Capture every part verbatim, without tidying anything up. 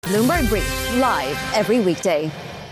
Bloomberg Brief, live every weekday.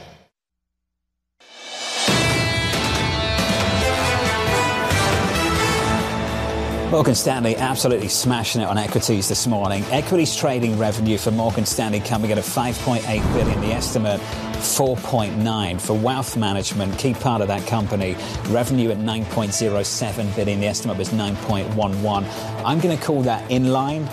Morgan Stanley absolutely smashing it on equities this morning. Equities trading revenue for Morgan Stanley coming in at five point eight billion. The estimate four point nine for wealth management, key part of that company. Revenue at nine point oh seven billion. The estimate was nine point one one. I'm going to call that in line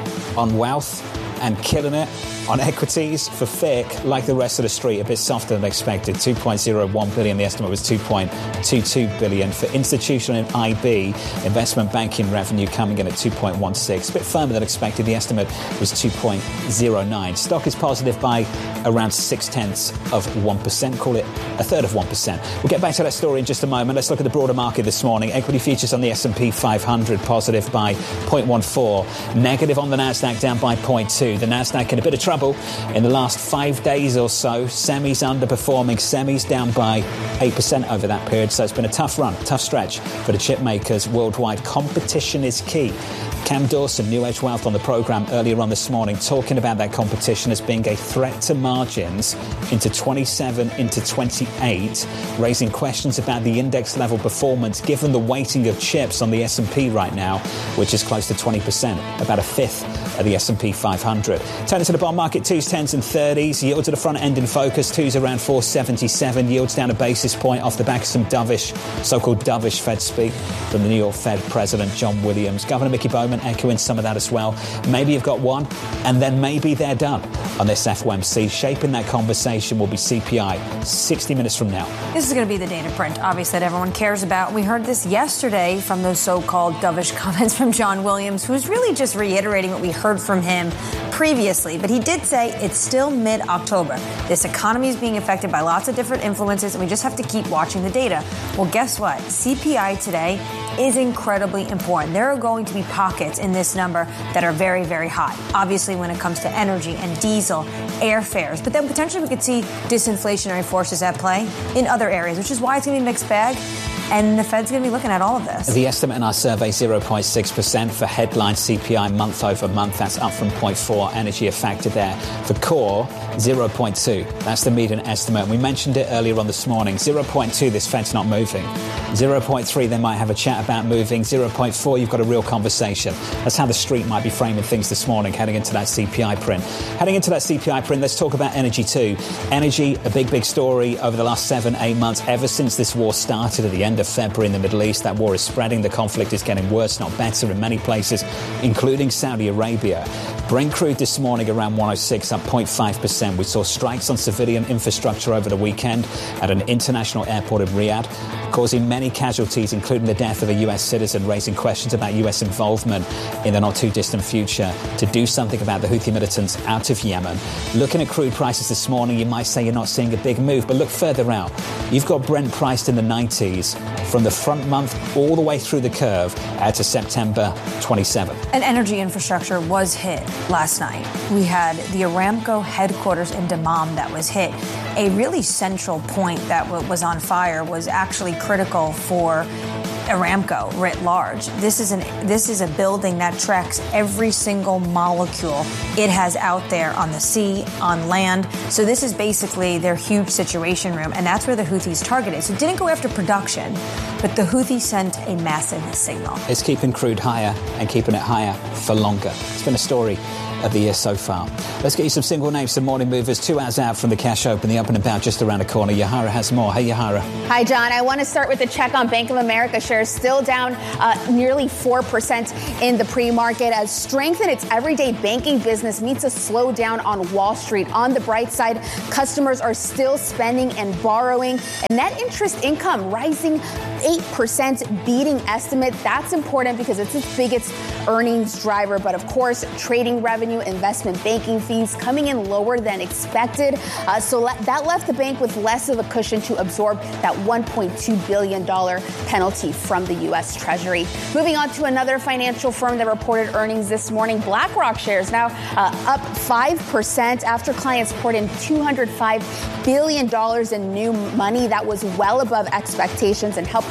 on wealth and killing it on equities. For F I C, like the rest of the street, a bit softer than expected. two point oh one billion. The estimate was two point two two billion. For institutional and I B, investment banking revenue coming in at two point one six. A bit firmer than expected. The estimate was two point oh nine. Stock is positive by around six tenths of one percent. Call it a third of one percent. We'll get back to that story in just a moment. Let's look at the broader market this morning. Equity futures on the S and P five hundred positive by zero point one four. Negative on the Nasdaq, down by zero point two. The Nasdaq in a bit of trouble in the last five days or so. Semis underperforming. Semis down by eight percent over that period. So it's been a tough run, tough stretch for the chip makers worldwide. Competition is key. Cam Dawson, New Edge Wealth, on the programme earlier on this morning, talking about that competition as being a threat to margins into twenty-seven, into twenty-eight, raising questions about the index level performance given the weighting of chips on the S and P right now, which is close to twenty percent, about a fifth of the S and P five hundred. Turning to the bond market, twos, tens and thirties. Yields at the front end in focus. Twos around four seventy-seven. Yields down a basis point off the back of some dovish, so-called dovish Fed speak from the New York Fed President John Williams. Governor Mickey Bowman echoing some of that as well. Maybe you've got one, and then maybe they're done on this F O M C. Shaping that conversation will be C P I sixty minutes from now. This is going to be the data print, obviously, that everyone cares about. We heard this yesterday from those so-called dovish comments from John Williams, who's really just reiterating what we heard from him previously. But he did say it's still mid-October. This economy is being affected by lots of different influences, and we just have to keep watching the data. Well, guess what? C P I today is incredibly important. There are going to be pockets in this number that are very, very high. Obviously, when it comes to energy and diesel, airfares. But then potentially we could see disinflationary forces at play in other areas, which is why it's going to be a mixed bag. And the Fed's going to be looking at all of this. The estimate in our survey, zero point six percent for headline C P I month over month. That's up from zero point four. Energy a factor there. For core, zero point two. That's the median estimate. We mentioned it earlier on this morning. zero point two, this Fed's not moving. zero point three, they might have a chat about moving. zero point four, you've got a real conversation. That's how the street might be framing things this morning, heading into that C P I print. Heading into that C P I print, let's talk about energy too. Energy, a big, big story over the last seven, eight months, ever since this war started at the end of February in the Middle East. That war is spreading. The conflict is getting worse, not better in many places, including Saudi Arabia. Brent crude this morning around one oh six, up zero point five percent. We saw strikes on civilian infrastructure over the weekend at an international airport in Riyadh, causing many casualties, including the death of a U S citizen, raising questions about U S involvement in the not-too-distant future to do something about the Houthi militants out of Yemen. Looking at crude prices this morning, you might say you're not seeing a big move, but look further out. You've got Brent priced in the nineties from the front month all the way through the curve out to September twenty-seventh. And energy infrastructure was hit last night. We had the Aramco headquarters in Dammam that was hit. A really central point that w- was on fire was actually critical for Aramco writ large. This is an this is a building that tracks every single molecule it has out there on the sea, on land. So this is basically their huge situation room, and that's where the Houthis targeted. So it didn't go after production, but the Houthis sent a massive signal. It's keeping crude higher and keeping it higher for longer. It's been a story of the year so far. Let's get you some single names, some morning movers. Two hours out from the cash open, the up and about just around the corner. Yahara has more. Hey, Yahara. Hi, John. I want to start with a check on Bank of America shares, still down uh, nearly four percent in the pre-market as strength in its everyday banking business meets a slowdown on Wall Street. On the bright side, customers are still spending and borrowing. And net interest income rising eight percent, beating estimate. That's important because it's its biggest earnings driver. But of course, trading revenue, investment banking fees coming in lower than expected. Uh, so le- that left the bank with less of a cushion to absorb that one point two billion dollars penalty from the U S Treasury. Moving on to another financial firm that reported earnings this morning. BlackRock shares now uh, up five percent after clients poured in two hundred five billion dollars in new money. That was well above expectations and helped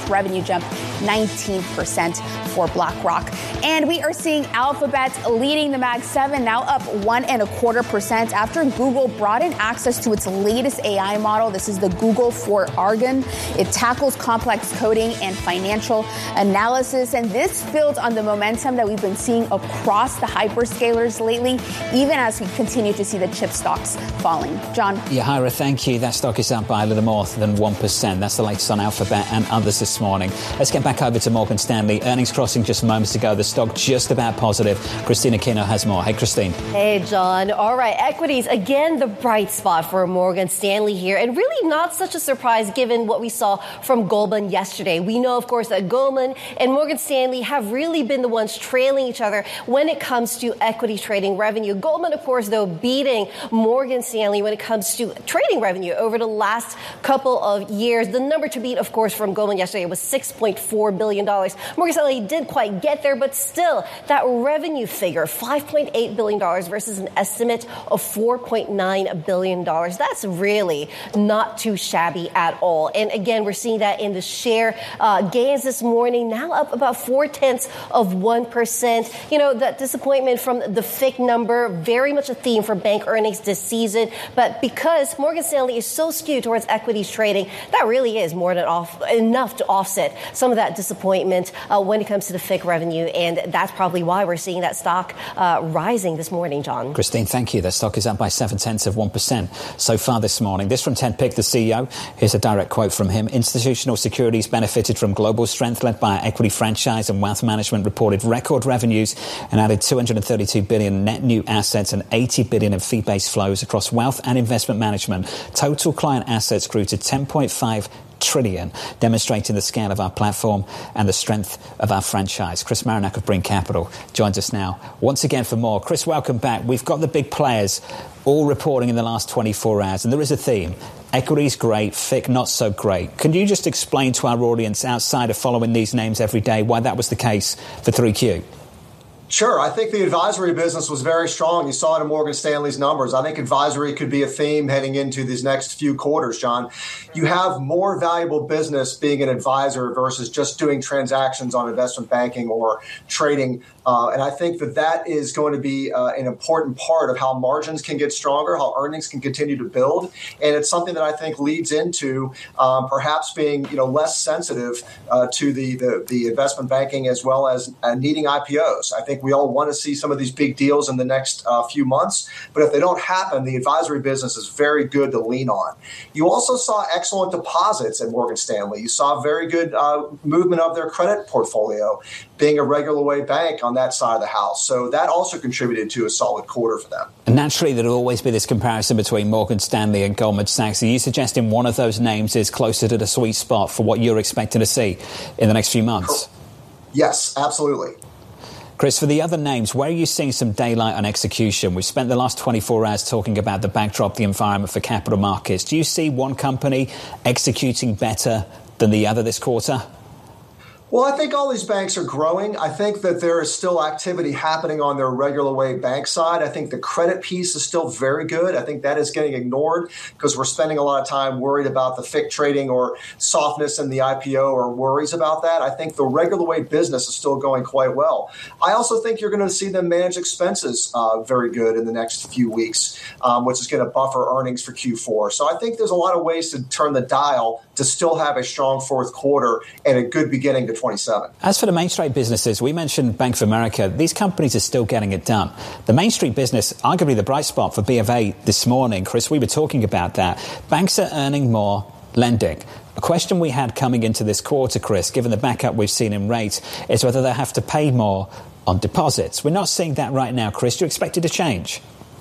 Wealth revenue jumped nineteen percent for BlackRock. And we are seeing Alphabet leading the Mag seven, now up one and a quarter percent after Google brought in access to its latest A I model. This is the Google for Argon. It tackles complex coding and financial analysis. And this builds on the momentum that we've been seeing across the hyperscalers lately, even as we continue to see the chip stocks falling. John? Yahira, thank you. That stock is up by a little more than one percent. That's the latest on Alphabet and others this morning. Let's get back over to Morgan Stanley. Earnings crossing just moments ago. The stock just about positive. Christina Kino has more. Hey, Christine. Hey, John. All right. Equities, again, the bright spot for Morgan Stanley here. And really not such a surprise given what we saw from Goldman yesterday. We know, of course, that Goldman and Morgan Stanley have really been the ones trailing each other when it comes to equity trading revenue. Goldman, of course, though, beating Morgan Stanley when it comes to trading revenue over the last couple of years. The number to beat, of course, from Goldman yesterday was six point four billion dollars. Morgan Stanley did quite get there, but still, that revenue figure, five point eight billion dollars versus an estimate of four point nine billion dollars. That's really not too shabby at all. And again, we're seeing that in the share uh, gains this morning, now up about four tenths of one percent. You know, that disappointment from the F I C number, very much a theme for bank earnings this season. But because Morgan Stanley is so skewed towards equities trading, that really is more than off, enough to offset some of that disappointment uh, when it comes to the F I C revenue. And that's probably why we're seeing that stock uh, rising this morning, John. Christine, thank you. The stock is up by seven tenths of one percent so far this morning. This from Ted Pick, the C E O. Here's a direct quote from him. Institutional securities benefited from global strength led by our equity franchise, and wealth management reported record revenues and added two hundred thirty-two billion dollars net new assets and eighty billion dollars in fee-based flows across wealth and investment management. Total client assets grew to ten point five trillion, demonstrating the scale of our platform and the strength of our franchise. Chris Marinac of Brean Capital joins us now once again for more. Chris, welcome back. We've got the big players all reporting in the last twenty-four hours, and there is a theme. Equities great, F I C not so great. Can you just explain to our audience, outside of following these names every day, why that was the case for three Q? Sure. I think the advisory business was very strong. You saw it in Morgan Stanley's numbers. I think advisory could be a theme heading into these next few quarters, John. You have more valuable business being an advisor versus just doing transactions on investment banking or trading. Uh, and I think that that is going to be uh, an important part of how margins can get stronger, how earnings can continue to build. And it's something that I think leads into um, perhaps being, you know, less sensitive uh, to the, the the investment banking as well as uh, needing I P Os. I think we all want to see some of these big deals in the next uh, few months. But if they don't happen, the advisory business is very good to lean on. You also saw excellent deposits at Morgan Stanley. You saw very good uh, movement of their credit portfolio, being a regular way bank on that side of the house. So that also contributed to a solid quarter for them. And naturally, there'll always be this comparison between Morgan Stanley and Goldman Sachs. Are you suggesting one of those names is closer to the sweet spot for what you're expecting to see in the next few months? Yes, absolutely. Chris, for the other names, where are you seeing some daylight on execution? We've spent the last twenty-four hours talking about the backdrop, the environment for capital markets. Do you see one company executing better than the other this quarter? Well, I think all these banks are growing. I think that there is still activity happening on their regular way bank side. I think the credit piece is still very good. I think that is getting ignored because we're spending a lot of time worried about the F I C trading or softness in the I P O or worries about that. I think the regular way business is still going quite well. I also think you're going to see them manage expenses uh, very good in the next few weeks, um, which is going to buffer earnings for Q four. So I think there's a lot of ways to turn the dial to still have a strong fourth quarter and a good beginning to twenty-seven. As for the Main Street businesses, we mentioned Bank of America. These companies are still getting it done. The Main Street business, arguably the bright spot for B of A this morning. Chris, we were talking about that. Banks are earning more lending. A question we had coming into this quarter, Chris, given the backup we've seen in rates, is whether they have to pay more on deposits. We're not seeing that right now, Chris. Do you expect it to change?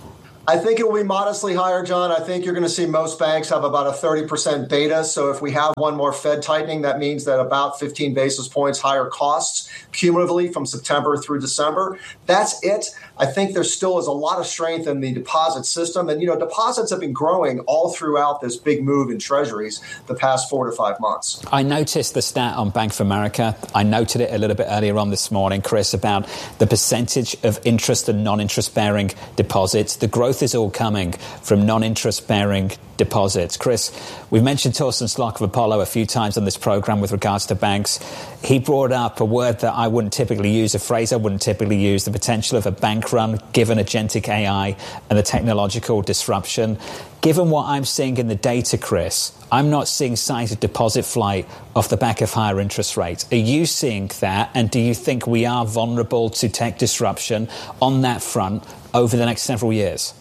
I think it will be modestly higher, John. I think you're going to see most banks have about a thirty percent beta. So if we have one more Fed tightening, that means that about fifteen basis points higher costs cumulatively from September through December. That's it. I think there still is a lot of strength in the deposit system. And, you know, deposits have been growing all throughout this big move in treasuries the past four to five months. I noticed the stat on Bank of America. I noted it a little bit earlier on this morning, Chris, about the percentage of interest and non-interest bearing deposits. The growth is all coming from non-interest bearing deposits. Chris, we've mentioned Torsten Slok of Apollo a few times on this program with regards to banks. He brought up a word that I wouldn't typically use, a phrase I wouldn't typically use, the potential of a bank run given agentic A I and the technological disruption. Given what I'm seeing in the data, Chris, I'm not seeing signs of deposit flight off the back of higher interest rates. Are you seeing that? And do you think we are vulnerable to tech disruption on that front over the next several years?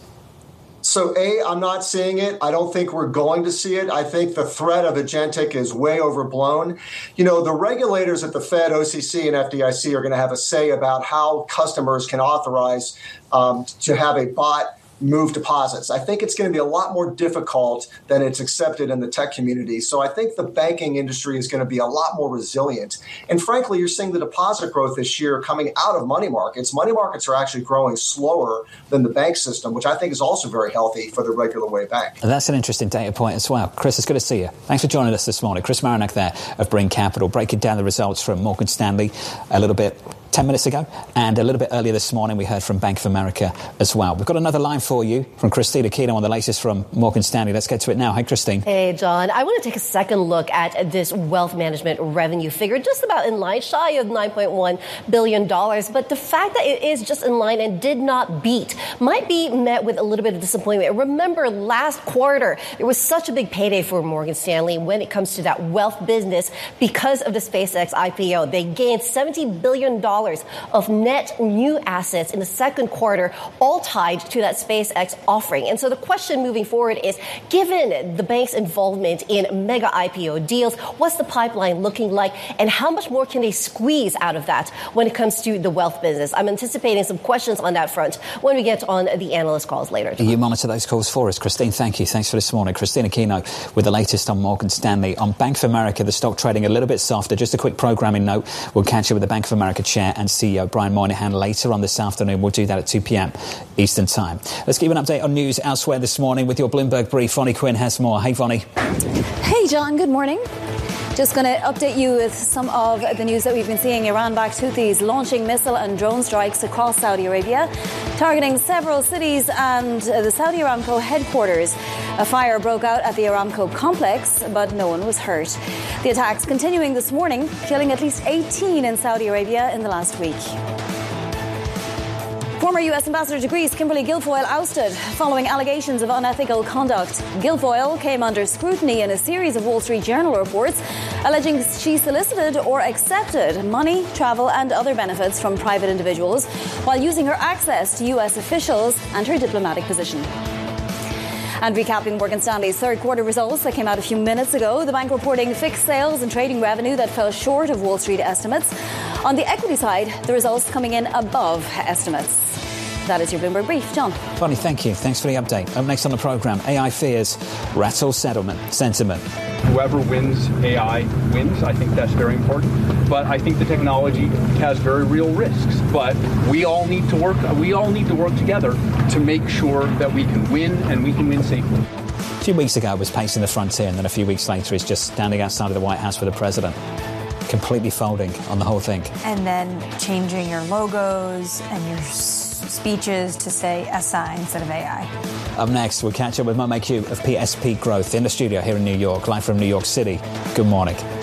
So, A, I'm not seeing it. I don't think we're going to see it. I think the threat of agentic is way overblown. You know, the regulators at the Fed, O C C, and F D I C are going to have a say about how customers can authorize um, to have a bot move deposits. I think it's going to be a lot more difficult than it's accepted in the tech community. So I think the banking industry is going to be a lot more resilient. And frankly, you're seeing the deposit growth this year coming out of money markets. Money markets are actually growing slower than the bank system, which I think is also very healthy for the regular way bank. That's an interesting data point as well. Chris, it's good to see you. Thanks for joining us this morning. Chris Marinac there of Bring Capital, breaking down the results from Morgan Stanley a little bit ten minutes ago, and a little bit earlier this morning we heard from Bank of America as well. We've got another line for you from Christine Aquino on the latest from Morgan Stanley. Let's get to it now. Hi, Christine. Hey, John. I want to take a second look at this wealth management revenue figure, just about in line, shy of nine point one billion dollars. But the fact that it is just in line and did not beat might be met with a little bit of disappointment. Remember, last quarter, it was such a big payday for Morgan Stanley when it comes to that wealth business because of the SpaceX I P O. They gained seventy billion dollars of net new assets in the second quarter, all tied to that SpaceX offering. And so the question moving forward is, given the bank's involvement in mega I P O deals, what's the pipeline looking like, and how much more can they squeeze out of that when it comes to the wealth business? I'm anticipating some questions on that front when we get on the analyst calls later. You monitor those calls for us. Christine, thank you. Thanks for this morning. Christine Aquino with the latest on Morgan Stanley. On Bank of America, the stock trading a little bit softer. Just a quick programming note. We'll catch you with the Bank of America chair and C E O Brian Moynihan later on this afternoon. We'll do that at two p.m. Eastern Time. Let's give you an update on news elsewhere this morning with your Bloomberg brief. Vonnie Quinn has more. Hey, Vonnie. Hey, John. Good morning. Just going to update you with some of the news that we've been seeing. Iran-backed Houthis launching missile and drone strikes across Saudi Arabia, targeting several cities and the Saudi Aramco headquarters. A fire broke out at the Aramco complex, but no one was hurt. The attacks continuing this morning, killing at least eighteen in Saudi Arabia in the last week. Former U S Ambassador to Greece, Kimberly Guilfoyle, ousted following allegations of unethical conduct. Guilfoyle came under scrutiny in a series of Wall Street Journal reports alleging she solicited or accepted money, travel and other benefits from private individuals while using her access to U S officials and her diplomatic position. And recapping Morgan Stanley's third quarter results that came out a few minutes ago, the bank reporting fixed sales and trading revenue that fell short of Wall Street estimates. On the equity side, the results coming in above estimates. That is your Bloomberg Brief. John. Bonnie, thank you. Thanks for the update. Up next on the programme, A I fears rattle settlement sentiment. Whoever wins A I wins. I think that's very important. But I think the technology has very real risks. But we all need to work. We all need to work together to make sure that we can win and we can win safely. A few weeks ago, I was pacing the frontier, and then a few weeks later, he's just standing outside of the White House with the president, completely folding on the whole thing. And then changing your logos and your speeches to say S I instead of A I. Up next, we'll catch up with Mo McHugh of P S P Growth in the studio here in New York, live from New York City. Good morning.